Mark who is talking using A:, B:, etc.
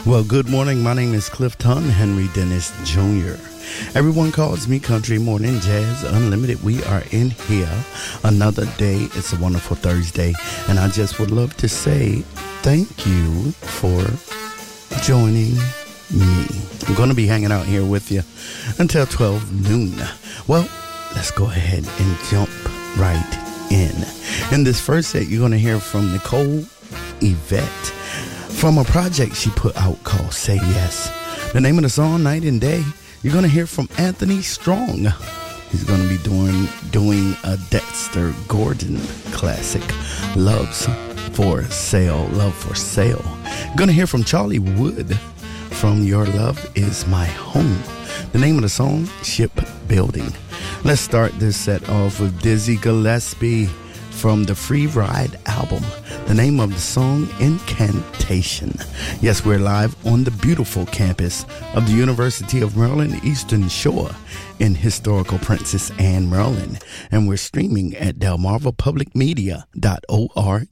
A: Well, good morning. My name is Clifton Henry Dennis Jr. Everyone calls me Country Morning Jazz Unlimited. We are in here another day. It's a wonderful Thursday, and I just would love to say thank you for joining me. I'm going to be hanging out here with you until 12 noon. Well, let's go ahead and jump right in. In this first set, you're going to hear from Nicole Yvette from a project she put out called Say Yes. The name of the song, Night and Day. You're going to hear from Anthony Strong. He's going to be doing a Dexter Gordon classic, Love's for Sale, Love for Sale. You're going to hear from Charlie Wood from Your Love Is My Home. The name of the song, Shipbuilding. Let's start this set off with Dizzy Gillespie from the Free Ride album. The name of the song, Incantation. Yes, we're live on the beautiful campus of the University of Maryland Eastern Shore in historical Princess Anne, Maryland. And we're streaming at delmarvapublicmedia.org.